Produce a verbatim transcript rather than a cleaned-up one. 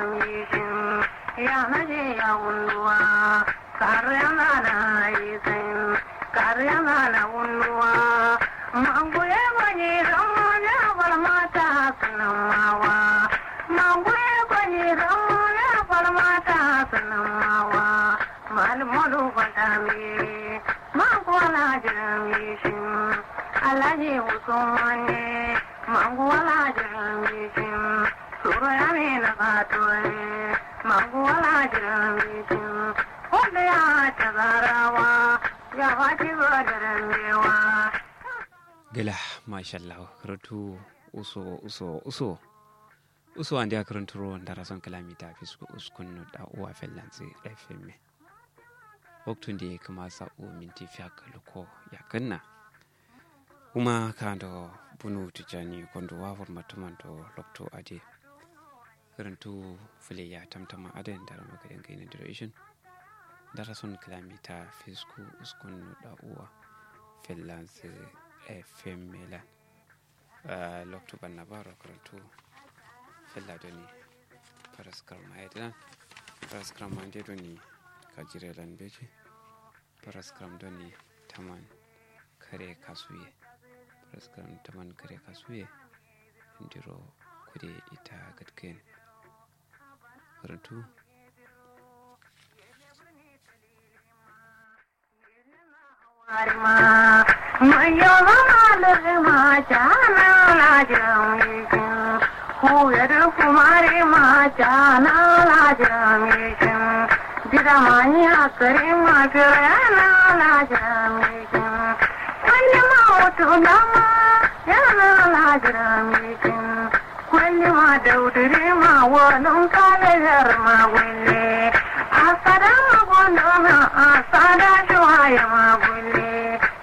jamishin ya naje ya hunduwa karyana na izin karyana na hunduwa manguye gwani zama bar mata sunan mawa manguye gwani zama bar mata sunan mawa malmalu badami manguwala jamishin alaji usumane manguwala jamishin suru ya mina katoye manguwala jamishin wanda ya tagarawa ya wati badarandewa gila mashallah karatu uso uso uso uso andi akaranturo ndara son kalamita fisku uskun da uwa fellansi F M waktundi kuma sa'o minti fiaka luko ya kanna kuma kando bunu tijani kondo wafur matumanto lokto ade karantu fule ya tamtama ade ndara makaden kainin duration ndara son kalamita fisku uskun da uwa fellansi F M mela uh, lokto banna baro karantu fella doni paraskar maedlan paraskar mande doni kajire lan beji paraskar doni taman kare kasuye paraskar taman kare kasuye ndiro kude ita gatken karantu Arma mayo malar ma jana la jamishin huyar kumare ma jana la jamishin didamani akare ma jana la jamishin kwalli ma otu dama jana la jamishin kwalli ma daudure ma walon kale yar ma wille asada ma gondona asada